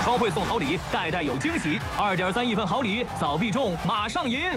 超会送好礼，代代有惊喜。2.3亿份好礼，早必中，马上赢！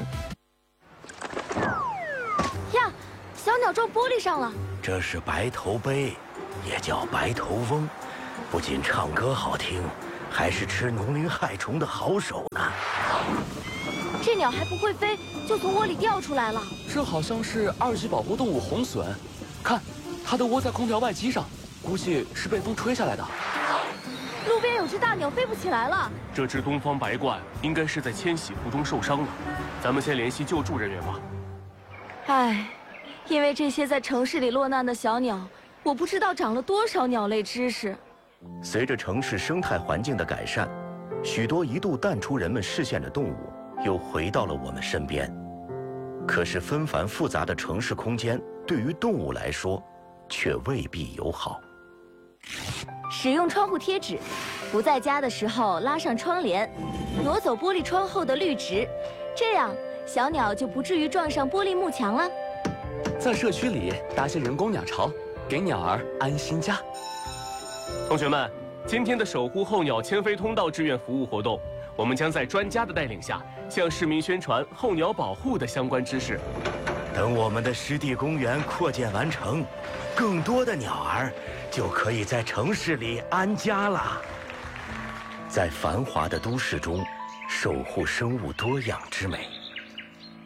呀，小鸟撞玻璃上了。 这是白头鹎，也叫白头翁，不仅唱歌好听，还是吃农林害虫的好手呢。 这鸟还不会飞，就从窝里掉出来了。 这好像是2级保护动物红隼，看，它的窝在空调外机上，估计是被风吹下来的。 路边有只大鸟飞不起来了。 这只东方白鹳应该是在迁徙途中受伤了，咱们先联系救助人员吧。 唉，因为这些在城市里落难的小鸟，我不知道长了多少鸟类知识。 随着城市生态环境的改善，许多一度淡出人们视线的动物又回到了我们身边。可是纷繁复杂的城市空间对于动物来说，却未必友好。 使用窗户贴纸，不在家的时候拉上窗帘，挪走玻璃窗后的绿植，这样小鸟就不至于撞上玻璃幕墙了。 在社区里搭些人工鸟巢，给鸟儿安心家。 同学们，今天的守护候鸟迁飞通道志愿服务活动，我们将在专家的带领下，向市民宣传候鸟保护的相关知识。 等我们的湿地公园扩建完成，更多的鸟儿就可以在城市里安家了。在繁华的都市中，守护生物多样之美。